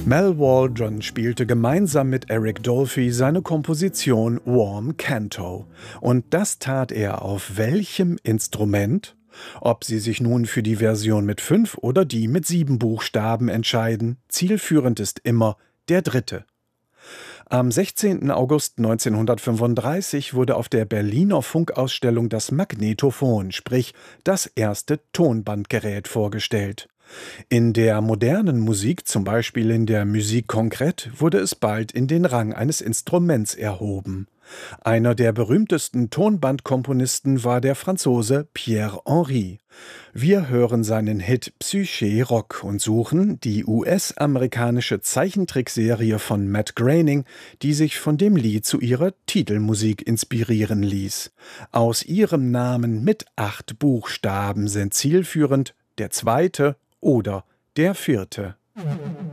Mal Waldron spielte gemeinsam mit Eric Dolphy seine Komposition Warm Canto. Und das tat er auf welchem Instrument? Ob Sie sich nun für die Version mit 5 oder die mit 7 Buchstaben entscheiden, zielführend ist immer der dritte. Am 16. August 1935 wurde auf der Berliner Funkausstellung das Magnetophon, sprich das erste Tonbandgerät, vorgestellt. In der modernen Musik, zum Beispiel in der Musique concrète, wurde es bald in den Rang eines Instruments erhoben. Einer der berühmtesten Tonbandkomponisten war der Franzose Pierre Henry. Wir hören seinen Hit Psyché Rock und suchen die US-amerikanische Zeichentrickserie von Matt Groening, die sich von dem Lied zu ihrer Titelmusik inspirieren ließ. Aus ihrem Namen mit 8 Buchstaben sind zielführend der zweite oder der vierte.